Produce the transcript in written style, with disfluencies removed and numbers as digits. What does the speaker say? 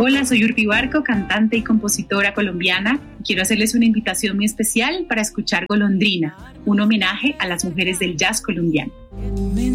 Hola, soy Urbi Barco, cantante y compositora colombiana. Quiero hacerles una invitación muy especial para escuchar Golondrina, un homenaje a las mujeres del jazz colombiano.